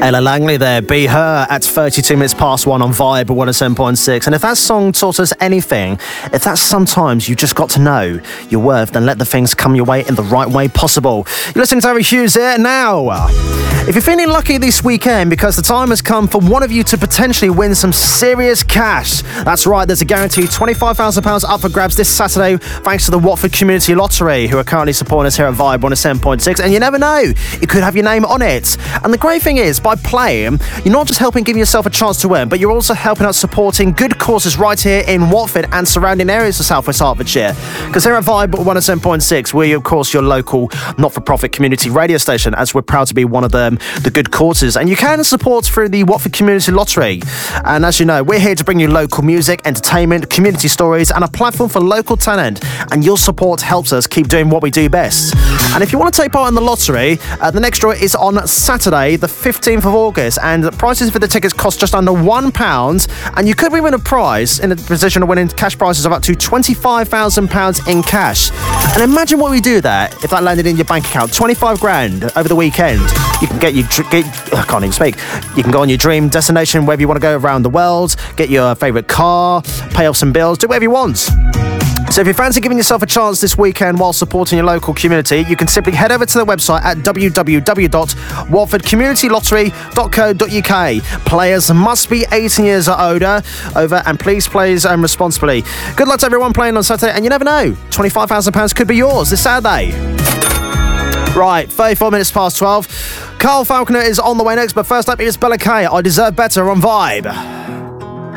Ella Langley there, Be Her at 32 minutes past 1 on Vibe 107.6. And if that song taught us anything, if that's sometimes you just got to know your worth, then let the things come your way in the right way possible. You're listening to Harry Hughes here now. If you're feeling lucky this weekend because the time has come for one of you to potentially win some serious cash, that's right, there's a guaranteed £25,000 up for grabs this Saturday thanks to the Watford Community Lottery, who are currently supporting us here at Vibe 107.6. And you never know, you could have your name on it. And the great thing is, by playing, you're not just helping give yourself a chance to win, but you're also helping out supporting good causes right here in Watford and surrounding areas of South West Hertfordshire. Because here at Vibe 107.6, we're of course your local not-for-profit community radio station, as we're proud to be one of the good causes. And you can support through the Watford Community Lottery. And as you know, we're here to bring you local music, entertainment, community stories, and a platform for local talent. And your support helps us keep doing what we do best. And if you want to take part in the lottery, the next draw is on Saturday, the 15th of August, and the prices for the tickets cost just under £1, and you could win a prize in a position of winning cash prizes of up to £25,000 in cash. And imagine what we do there if that landed in your bank account, 25 grand over the weekend. You can I can't even speak. You can go on your dream destination, wherever you want to go around the world, get your favourite car, pay off some bills, do whatever you want. So if you fancy giving yourself a chance this weekend while supporting your local community, you can simply head over to their website at www.watfordcommunitylottery.co.uk. Players must be 18 years or over, and please play responsibly. Good luck to everyone playing on Saturday, and you never know, £25,000 could be yours this Saturday. Right, 34 minutes past 12. Carl Falconer is on the way next, but first up is Bella Kay, I Deserve Better on Vibe.